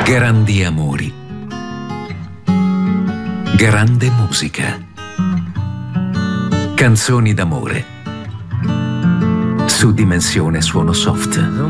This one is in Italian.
Grandi amori. Grande musica. Canzoni d'amore. Su Dimensione Suono Soft.